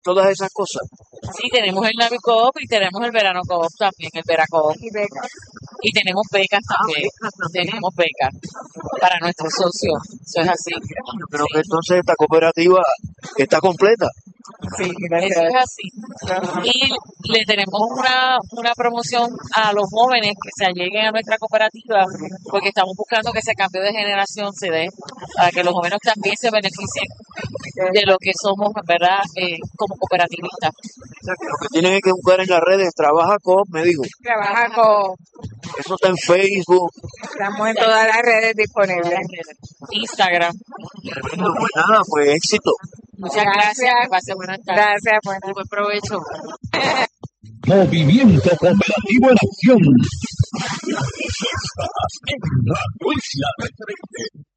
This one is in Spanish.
todas esas cosas. Sí, tenemos el Navi Coop y tenemos el Verano Coop también, el Veracoop. Y becas. Y tenemos becas también. Tenemos becas para nuestros socios. Eso es así. Yo creo que entonces esta cooperativa está completa. Sí, Eso gracias. es así. Y le tenemos una promoción a los jóvenes que se alleguen a nuestra cooperativa, porque estamos buscando que ese cambio de generación se dé, para que los jóvenes también se beneficien de lo que somos, ¿verdad? Como cooperativistas. Lo que tienen es que buscar en las redes, trabaja con, me dijo. Trabaja con, Eso está en Facebook. estamos en todas las redes disponibles. Instagram. Tremendo. Pues nada, pues éxito. Muchas gracias. Que pase buenas tardes. Gracias, buenas. Buen provecho. Movimiento Cooperativo en Acción. Estás en Radio Isla Referente.